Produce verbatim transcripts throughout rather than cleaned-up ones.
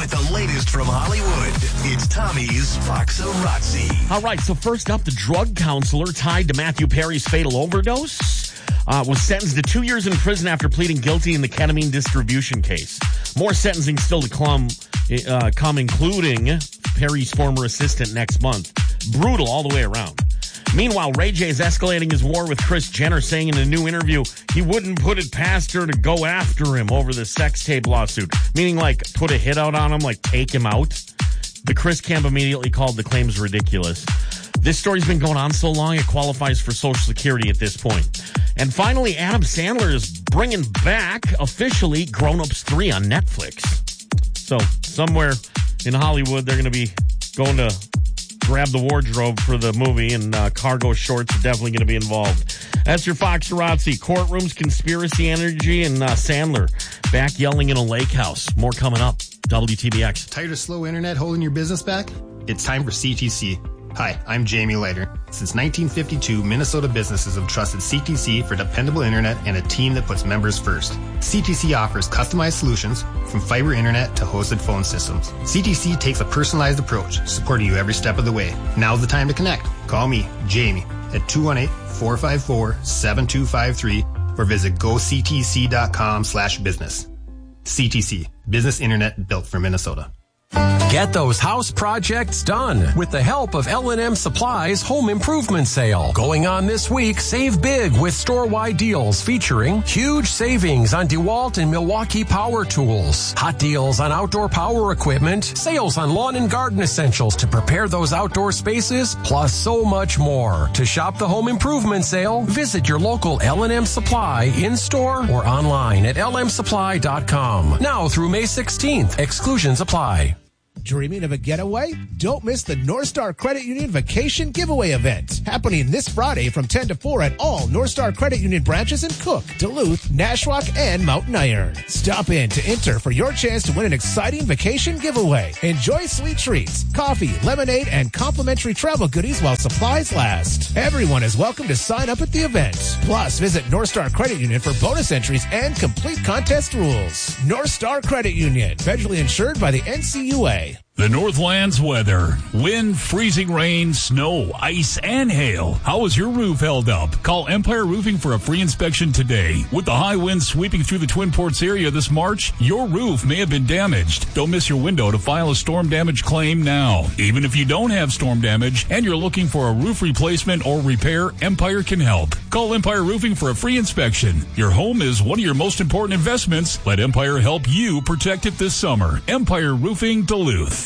With the latest from Hollywood, it's Tommy's Foxarazzi. All right, so first up, the drug counselor tied to Matthew Perry's fatal overdose uh, was sentenced to two years in prison after pleading guilty in the ketamine distribution case. More sentencing still to come, uh, come including Perry's former assistant next month. Brutal all the way around. Meanwhile, Ray J is escalating his war with Kris Jenner, saying in a new interview he wouldn't put it past her to go after him over the sex tape lawsuit. Meaning, like, put a hit out on him, like take him out. The Kris camp immediately called the claims ridiculous. This story's been going on so long it qualifies for Social Security at this point. And finally, Adam Sandler is bringing back, officially, Grown Ups three on Netflix. So, somewhere in Hollywood, they're going to be going to grab the wardrobe for the movie, and uh, cargo shorts are definitely going to be involved. That's your Foxarazzi. Courtrooms, conspiracy energy, and uh, Sandler back yelling in a lake house. More coming up. W T B X. Tired of slow internet holding your business back? It's time for C T C. Hi, I'm Jamie Leiter. Since nineteen fifty-two, Minnesota businesses have trusted C T C for dependable internet and a team that puts members first. C T C offers customized solutions from fiber internet to hosted phone systems. C T C takes a personalized approach, supporting you every step of the way. Now's the time to connect. Call me, Jamie, at two one eight, four five four, seven two five three or visit go c t c dot com slash business. C T C, business internet built for Minnesota. Get those house projects done with the help of L and M Supply's Home Improvement Sale. Going on this week, save big with store-wide deals featuring huge savings on DeWalt and Milwaukee power tools, hot deals on outdoor power equipment, sales on lawn and garden essentials to prepare those outdoor spaces, plus so much more. To shop the Home Improvement Sale, visit your local L and M Supply in-store or online at l m supply dot com. Now through May sixteenth, exclusions apply. Dreaming of a getaway? Don't miss the North Star Credit Union Vacation Giveaway event happening this Friday from ten to four at all North Star Credit Union branches in Cook, Duluth, Nashwauk, and Mountain Iron. Stop in to enter for your chance to win an exciting vacation giveaway. Enjoy sweet treats, coffee, lemonade, and complimentary travel goodies while supplies last. Everyone is welcome to sign up at the event. Plus, visit North Star Credit Union for bonus entries and complete contest rules. North Star Credit Union, federally insured by the N C U A. The Northlands weather. Wind, freezing rain, snow, ice, and hail. How is your roof held up? Call Empire Roofing for a free inspection today. With the high winds sweeping through the Twin Ports area this March, your roof may have been damaged. Don't miss your window to file a storm damage claim now. Even if you don't have storm damage and you're looking for a roof replacement or repair, Empire can help. Call Empire Roofing for a free inspection. Your home is one of your most important investments. Let Empire help you protect it this summer. Empire Roofing, Duluth.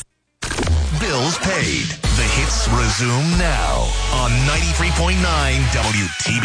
Bills paid. The hits resume now on ninety-three point nine W T B.